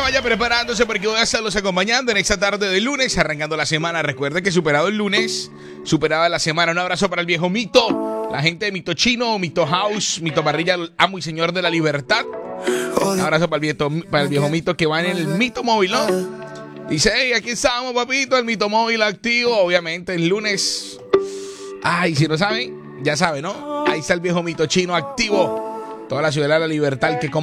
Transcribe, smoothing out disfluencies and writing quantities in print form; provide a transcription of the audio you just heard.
vaya preparándose porque voy a estarlos acompañando en esta tarde de lunes, arrancando la semana. Recuerde que superado el lunes, superaba la semana. Un abrazo para el viejo Mito, la gente de Mito Chino, Mito House, Mito Parrilla, amo y señor de la libertad. Un abrazo para el viejo Mito que va en el Mito Móvil, ¿no? Dice, hey, aquí estamos, papito, el Mito Móvil activo. Obviamente el lunes. Ay, si no saben, ya saben, ¿no? Ahí está el viejo Mito Chino activo. Toda la ciudad de la libertad, el que